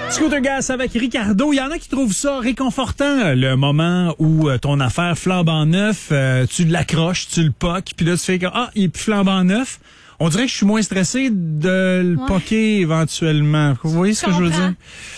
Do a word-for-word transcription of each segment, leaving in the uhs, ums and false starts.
Scooter Gas avec Ricardo. Il y en a qui trouvent ça réconfortant, le moment où ton affaire flambant neuf, euh, tu l'accroches, tu le poques, puis là, tu fais que, ah, il est plus flambant neuf. On dirait que je suis moins stressé de le ouais. poquer éventuellement. Vous voyez ce que je veux dire?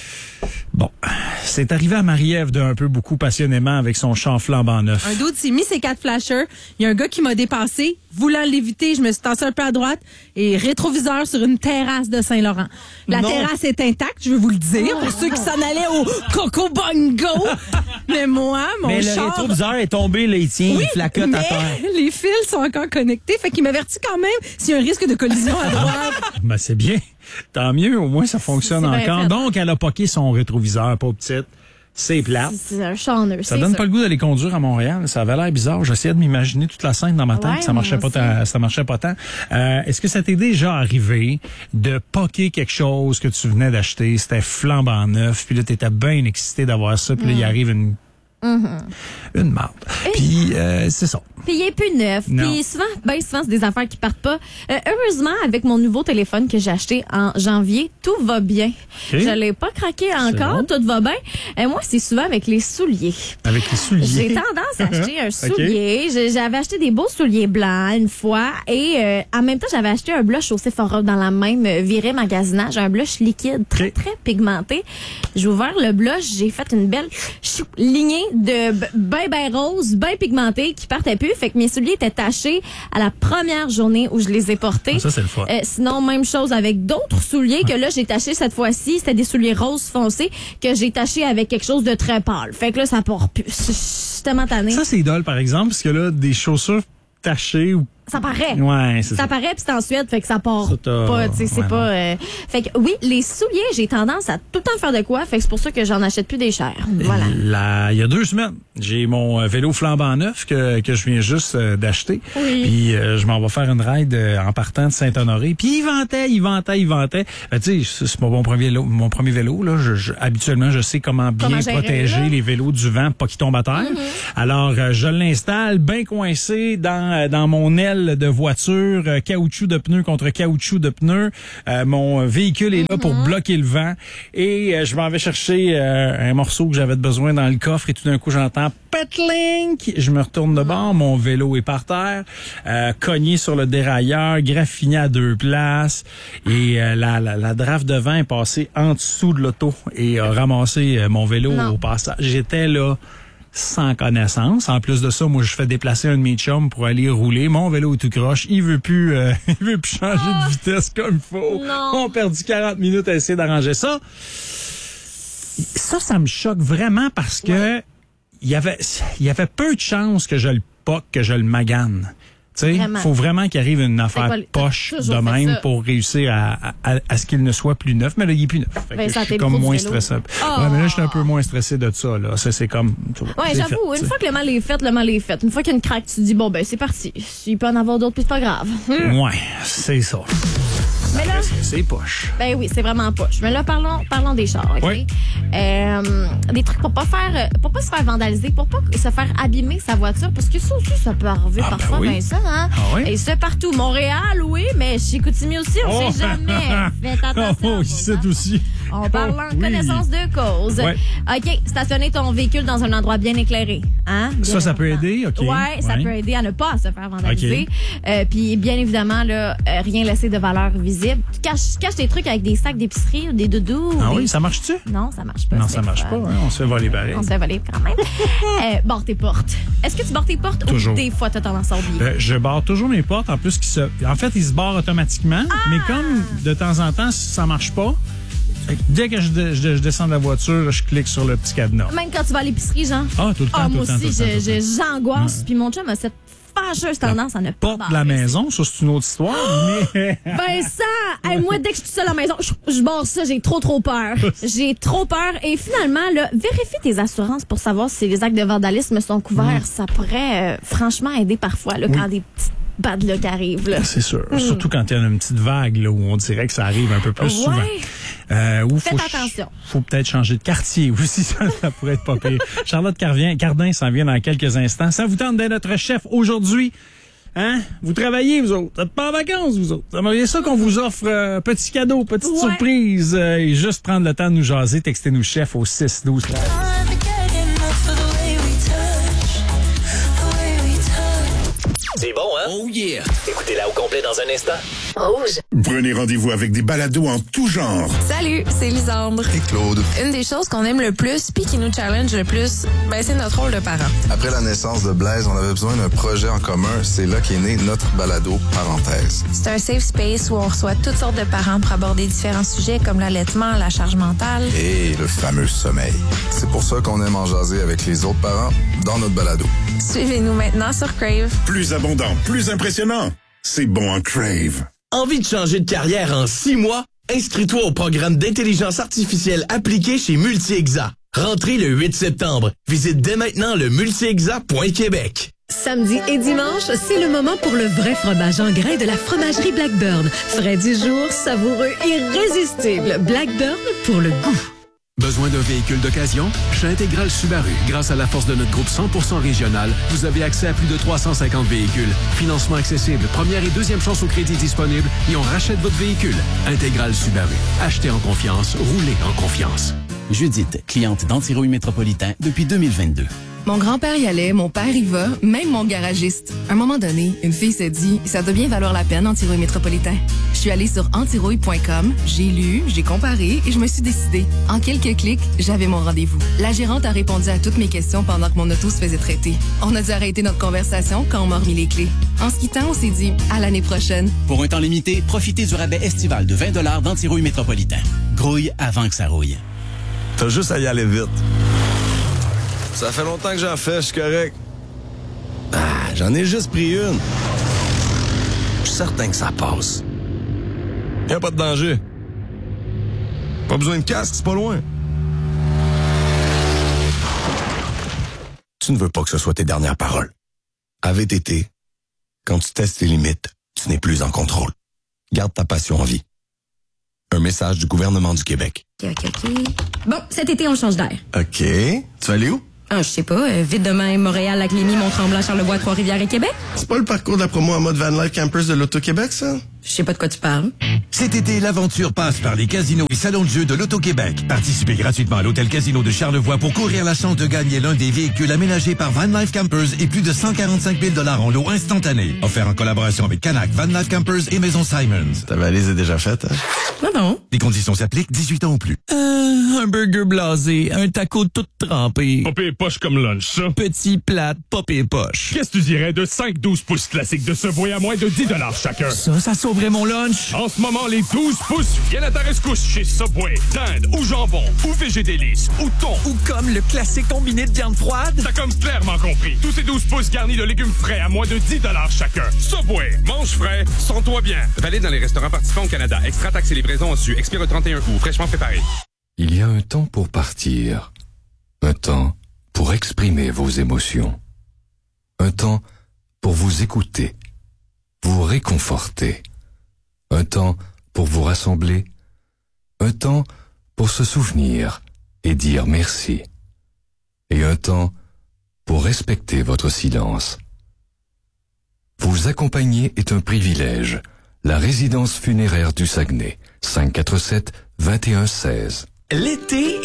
Bon, c'est arrivé à Marie-Ève d'un peu beaucoup passionnément avec son char flambant neuf. Un dude s'est mis ses quatre flashers. Il y a un gars qui m'a dépassé. Voulant l'éviter, je me suis tassé un peu à droite et rétroviseur sur une terrasse de Saint-Laurent. La non. terrasse est intacte, je veux vous le dire, pour ceux qui s'en allaient au Coco Bongo. Mais moi, mon mais char... Mais le rétroviseur est tombé, là, il tient oui, une flacotte à terre. Les fils sont encore connectés, fait qu'il m'avertit quand même s'il y a un risque de collision à droite. Ben, c'est bien. Tant mieux, au moins ça fonctionne encore. Donc, elle a poqué son rétroviseur, pas petite. C'est plate. C'est un charneux. Ça donne ça. pas le goût d'aller conduire à Montréal. Ça avait l'air bizarre. J'essayais de m'imaginer toute la scène dans ma tête. Ouais, ça marchait pas tant, ça marchait pas tant. Euh, est-ce que ça t'est déjà arrivé de poquer quelque chose que tu venais d'acheter? C'était flambant neuf. Puis là, t'étais bien excité d'avoir ça. Puis là, mm. il arrive une, mm-hmm. une marde. Puis, euh, c'est ça. Puis il est plus neuf. Puis souvent, ben souvent, c'est des affaires qui partent pas. Euh, heureusement, avec mon nouveau téléphone que j'ai acheté en janvier, tout va bien. Okay. Je l'ai pas craqué encore, bon. Tout va bien. Et moi, c'est souvent avec les souliers. Avec les souliers? J'ai tendance à acheter un soulier. Okay. J'avais acheté des beaux souliers blancs une fois. Et euh, en même temps, j'avais acheté un blush au Sephora dans la même virée magasinage. Un blush liquide, très, okay. très pigmenté. J'ai ouvert le blush. J'ai fait une belle chou, lignée de ben, ben rose, ben pigmenté qui partait plus. Fait que mes souliers étaient tachés à la première journée où je les ai portés. Ah, ça, c'est le fun. Euh, sinon, même chose avec d'autres souliers que là, j'ai tachés cette fois-ci. C'était des souliers roses foncés que j'ai tachés avec quelque chose de très pâle. Fait que là, ça part plus. Je suis tellement tannée. Ça, c'est idole, par exemple, parce que là, des chaussures tachées ou ça paraît. Ouais, c'est ça. Ça paraît, puis c'est en Suède, fait que ça part ça pas, tu sais, c'est ouais, pas... Euh... Fait que oui, les souliers, j'ai tendance à tout le temps faire de quoi, fait que c'est pour ça que j'en achète plus des chers. Voilà. Là, il y a deux semaines, j'ai mon vélo flambant neuf que, que je viens juste euh, d'acheter. Oui. Puis euh, je m'en vais faire une ride euh, en partant de Saint-Honoré. Puis il ventait, il ventait, il ventait. Ben, tu sais, c'est pas mon premier vélo, mon premier vélo, là. Je, je, habituellement, je sais comment bien comment gérer, protéger là? Les vélos du vent, pas qu'ils tombent à terre. Mm-hmm. Alors, euh, je l'installe bien coincé dans, dans mon aile de voiture. Euh, caoutchouc de pneu contre caoutchouc de pneu. Euh, mon véhicule est là mm-hmm. pour bloquer le vent. Et euh, je m'en vais chercher euh, un morceau que j'avais besoin dans le coffre et tout d'un coup, j'entends « Petlink ». Je me retourne de bord, mon vélo est par terre, euh, cogné sur le dérailleur, graffiné à deux places. Et euh, la, la, la draft de vent est passée en dessous de l'auto et a ramassé euh, mon vélo non. au passage. J'étais là sans connaissance. En plus de ça, moi, je fais déplacer un de mes chums pour aller rouler. Mon vélo est tout croche. Il veut plus, euh, il veut plus changer ah. de vitesse comme il faut. Non. On a perdu quarante minutes à essayer d'arranger ça. Ça, ça me choque vraiment parce que ouais. il y avait, il y avait peu de chances que je le poque, que je le magane. Tu sais, faut vraiment qu'il arrive une affaire pas, poche de même pour réussir à, à, à ce qu'il ne soit plus neuf. Mais là, il est plus neuf. Fait ben, que je suis comme moins stressé. Oh. Ouais, mais là, je suis un peu moins stressé de ça, là. Ça, c'est comme, ouais, j'avoue, fait, une t'sais. fois que le mal est fait, le mal est fait. Une fois qu'il y a une craque, tu te dis, bon, ben, c'est parti. S'il peut en avoir d'autres, puis c'est pas grave. Ouais, c'est ça. Mais là, c'est poche. Ben oui, c'est vraiment poche. Mais là, parlons, parlons des chars, OK? Oui. Euh, des trucs pour pas faire, pour pas se faire vandaliser, pour pas se faire abîmer sa voiture, parce que ça aussi, ça peut arriver ah, parfois, ben, oui. ben ça, hein? Ah, oui? Et ça partout. Montréal, oui, mais chez Chicoutimi aussi, on oh. sait jamais. Faites attention. Oh, ici aussi. On parle en oh, oui. connaissance de cause. Ouais. OK, stationner ton véhicule dans un endroit bien éclairé. Hein? Bien ça, ça peut aider, OK. Ouais, ouais, ça peut aider à ne pas se faire vandaliser. Okay. Euh, puis, bien évidemment, là, euh, rien laisser de valeur visible. Tu caches, caches tes trucs avec des sacs d'épicerie ou des doudous. Ah des... oui, ça marche-tu? Non, ça marche pas. Non, ça marche pas. Hein? On se fait voler pareil. On se fait voler quand même. euh, barre tes portes. Est-ce que tu barres tes portes toujours. Ou des fois, tu as tendance à oublier? Euh, je barre toujours mes portes. En plus, qui se... en fait, ils se barrent automatiquement. Ah! Mais comme de temps en temps, ça marche pas, dès que je, de, je, je descends de la voiture, je clique sur le petit cadenas. Même quand tu vas à l'épicerie, genre? Ah, tout le temps, ah, tout moi le temps, aussi, tout le temps, je, je, j'angoisse. Ouais. Puis mon chum a cette fâcheuse tendance à ne pas porte de la maison, ça, c'est une autre histoire. mais... ben ça! Hey, moi, dès que je suis seule à la maison, je, je barre ça, j'ai trop, trop peur. J'ai trop peur. Et finalement, là, vérifie tes assurances pour savoir si les actes de vandalisme sont couverts. Mmh. Ça pourrait euh, franchement aider parfois, là, oui. quand des petites bad luck arrive, là. C'est sûr. Mm. Surtout quand il y a une petite vague, là, où on dirait que ça arrive un peu plus ouais. souvent. Euh, où Faites faut attention. Il faut peut-être changer de quartier aussi, ça, ça pourrait être pas pire. Charlotte Cardin, Cardin s'en vient dans quelques instants. Ça vous tente d'être notre chef aujourd'hui? Hein? Vous travaillez, vous autres. Vous n'êtes pas en vacances, vous autres. Vous aimeriez ça qu'on vous offre euh, petit cadeau, petite Ouais. surprise euh, et juste prendre le temps de nous jaser. Textez-nous chef au six douze treize. C'est bon, hein? Oh yeah! Écoutez-la au complet dans un instant. Rouge. Prenez rendez-vous avec des balados en tout genre. Salut, c'est Lisandre. Et Claude. Une des choses qu'on aime le plus puis qui nous challenge le plus, ben c'est notre rôle de parent. Après la naissance de Blaise, on avait besoin d'un projet en commun. C'est là qu'est né notre balado parenthèse. C'est un safe space où on reçoit toutes sortes de parents pour aborder différents sujets comme l'allaitement, la charge mentale. Et le fameux sommeil. C'est pour ça qu'on aime en jaser avec les autres parents dans notre balado. Suivez-nous maintenant sur Crave. Plus abondant, plus impressionnant. C'est bon en Crave. Envie de changer de carrière en six mois? Inscris-toi au programme d'intelligence artificielle appliquée chez Multi-Exa. Rentrez le huit septembre. Visite dès maintenant le multi-exa point québec. Samedi et dimanche, c'est le moment pour le vrai fromage en grains de la fromagerie Blackburn. Frais du jour, savoureux, irrésistible. Blackburn pour le goût. Besoin d'un véhicule d'occasion? Chez Intégral Subaru, grâce à la force de notre groupe cent pour cent régional, vous avez accès à plus de trois cent cinquante véhicules. Financement accessible, première et deuxième chance au crédit disponible et on rachète votre véhicule. Intégral Subaru. Achetez en confiance, roulez en confiance. Judith, cliente d'Antirouille Métropolitain depuis deux mille vingt-deux. Mon grand-père y allait, mon père y va, même mon garagiste. À un moment donné, une fille s'est dit « Ça doit bien valoir la peine, Antirouille Métropolitain ». Je suis allée sur antirouille point com, j'ai lu, j'ai comparé et je me suis décidée. En quelques clics, j'avais mon rendez-vous. La gérante a répondu à toutes mes questions pendant que mon auto se faisait traiter. On a dû arrêter notre conversation quand on m'a remis les clés. En se quittant, on s'est dit « À l'année prochaine ». Pour un temps limité, profitez du rabais estival de vingt dollars d'Antirouille Métropolitain. Grouille avant que ça rouille. T'as juste à y aller vite. Ça fait longtemps que j'en fais, je suis correct. Ah, j'en ai juste pris une. Je suis certain que ça passe. Y a pas de danger. Pas besoin de casque, c'est pas loin. Tu ne veux pas que ce soit tes dernières paroles. À V T T, quand tu testes tes limites, tu n'es plus en contrôle. Garde ta passion en vie. Un message du gouvernement du Québec. OK, OK, OK. Bon, cet été, on change d'air. OK. Tu vas aller où? Ah, je sais pas. Euh, vite demain, Montréal, Lac-Lémy, Mont-Tremblant, Charlevoix, Trois-Rivières et Québec. C'est pas le parcours de la promo en mode Van Life Campers de l'Auto-Québec, ça? Je sais pas de quoi tu parles. Cet été, l'aventure passe par les casinos et salons de jeux de l'Auto-Québec. Participez gratuitement à l'Hôtel Casino de Charlevoix pour courir la chance de gagner l'un des véhicules aménagés par Van Life Campers et plus de cent quarante-cinq mille dollars en lot instantané. Offert en collaboration avec Canac, Van Life Campers et Maison Simons. Ta valise est déjà faite, hein? Non, non. Les conditions s'appliquent, dix-huit ans ou plus. Euh, un burger blasé, un taco tout trempé. Popé et poche comme lunch, ça. Petit plat, popé et poche. Qu'est-ce que tu dirais de cinq douze pouces classiques de Subway à moins de dix dollars chacun? Ça, ça sauverait mon lunch. En ce moment, les douze pouces viennent à ta rescousse chez Subway. Dinde ou jambon, ou végédélice, ou thon. Ou comme le classique combiné de viande froide. T'as comme clairement compris. Tous ces douze pouces garnis de légumes frais à moins de dix dollars chacun. Subway, mange frais, sens-toi bien. Valide dans les restaurants participants au Canada. Extra taxes et livraison en su. Expire le trente et un août. Fraîchement préparé. Il y a un temps pour partir. Un temps pour exprimer vos émotions. Un temps pour vous écouter, vous réconforter. Un temps pour vous rassembler. Un temps pour se souvenir et dire merci. Et un temps pour respecter votre silence. Vous accompagner est un privilège. La résidence funéraire du Saguenay, cinq cent quarante-sept vingt et un seize. L'été